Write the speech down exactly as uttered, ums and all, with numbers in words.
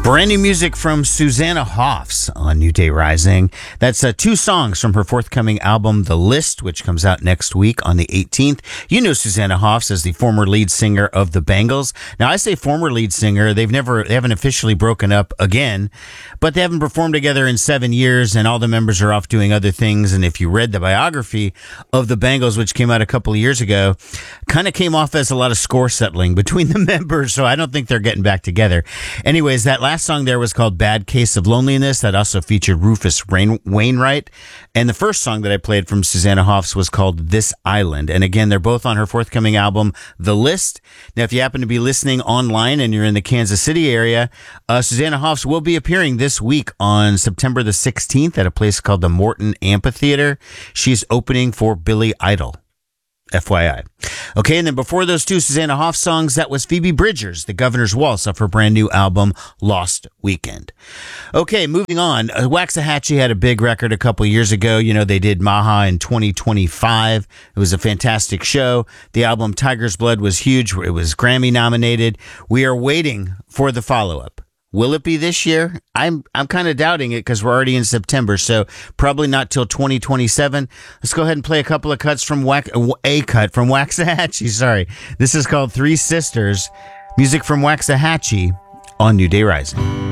Brand new music from Susanna Hoffs on New Day Rising. That's uh, two songs from her forthcoming album, The List, which comes out next week on the eighteenth. You know Susanna Hoffs as the former lead singer of the Bangles. Now, I say former lead singer. They've never, they haven't officially broken up again, but they haven't performed together in seven years, and all the members are off doing other things. And if you read the biography of the Bangles, which came out a couple of years ago, kind of came off as a lot of score settling between the members, so I don't think they're getting back together. Anyways, that last song there was called Bad Case of Loneliness. That also featured Rufus Rain- Wainwright. And the first song that I played from Susanna Hoffs was called This Island. And again, they're both on her forthcoming album, The List. Now, if you happen to be listening online and you're in the Kansas City area, uh, Susanna Hoffs will be appearing this week on September the sixteenth at a place called the Morton Amphitheater. She's opening for Billy Idol. F Y I. Okay, and then before those two Susanna Hoffs songs, that was Phoebe Bridgers, The Governor's Waltz, off her brand new album, Lost Weekend. Okay, moving on. Uh, Waxahachie had a big record a couple years ago. You know, they did Maha in twenty twenty-five. It was a fantastic show. The album Tiger's Blood was huge. It was Grammy nominated. We are waiting for the follow-up. Will it be this year? I'm I'm kind of doubting it because we're already in September, so probably not till twenty twenty-seven. Let's go ahead and play a couple of cuts from Wax, a cut from Waxahachie. Sorry, this is called Three Sisters. Music from Waxahachie on New Day Rising.